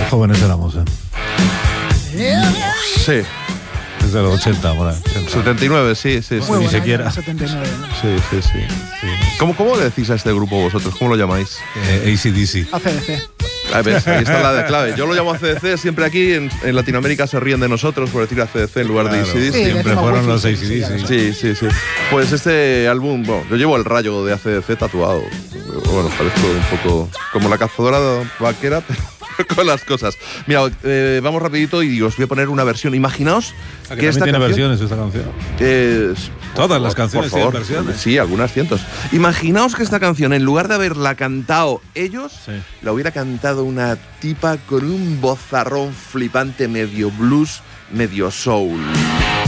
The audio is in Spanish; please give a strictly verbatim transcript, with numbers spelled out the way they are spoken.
jóvenes éramos, ¿eh? Sí. Desde los ochenta, por ahí. setenta y nueve, sí, sí, sí. Ni siquiera. setenta y nueve, ¿no? Sí, sí, sí. sí. ¿Cómo, ¿Cómo le decís a este grupo vosotros? ¿Cómo lo llamáis? Eh, A C D C. A C D C. Ah, ves, ahí está la de clave. Yo lo llamo A C D C, siempre aquí en, en Latinoamérica se ríen de nosotros por decir A C D C en lugar Claro, de A C D C. Sí, siempre decimos fueron wifi, los A C sí, D C. Sí, sí, sí. Pues este álbum, bueno, yo llevo el rayo de A C D C tatuado. Bueno, parezco un poco como la cazadora vaquera, pero con las cosas. Mira, eh, vamos rapidito y os voy a poner una versión. Imaginaos Que, que que esta tiene canción, versiones esta canción. eh, Todas por las favor, canciones por tienen favor. versiones. Sí, algunas cientos. Imaginaos que esta canción, en lugar de haberla cantado ellos, Sí. la hubiera cantado una tipa con un vozarrón flipante, medio blues, medio soul.